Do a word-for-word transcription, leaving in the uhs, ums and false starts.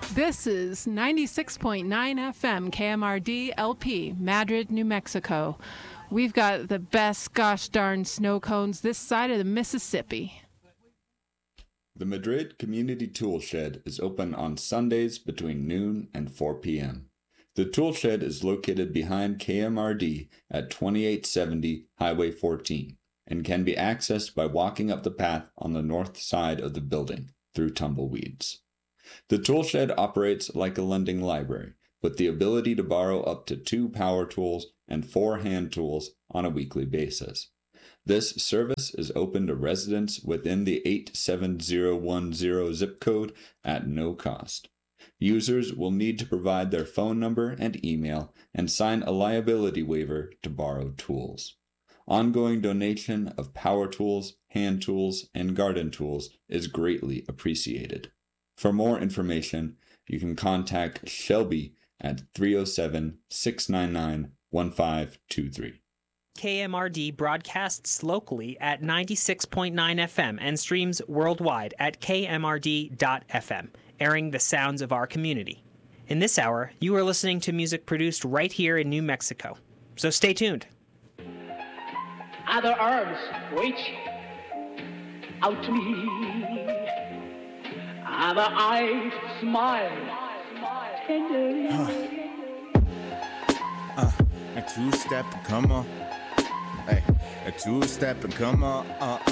This is ninety-six point nine F M K M R D L P, Madrid, New Mexico. We've got the best gosh darn snow cones this side of the Mississippi. The Madrid Community Tool Shed is open on Sundays between noon and four p.m. The tool shed is located behind K M R D at twenty-eight seventy Highway fourteen and can be accessed by walking up the path on the north side of the building through tumbleweeds. The tool shed operates like a lending library, with the ability to borrow up to two power tools and four hand tools on a weekly basis. This service is open to residents within the eight seven zero one zero zip code at no cost. Users will need to provide their phone number and email and sign a liability waiver to borrow tools. Ongoing donation of power tools, hand tools, and garden tools is greatly appreciated. For more information, you can contact Shelby at three oh seven, six nine nine, one five two three. K M R D broadcasts locally at ninety-six point nine F M and streams worldwide at k m r d dot f m, airing the sounds of our community. In this hour, you are listening to music produced right here in New Mexico. So stay tuned. Other arms reach out to me. Other eyes smile tenderly. Uh, a two-step and come on. Hey, a two-step and come on. Uh,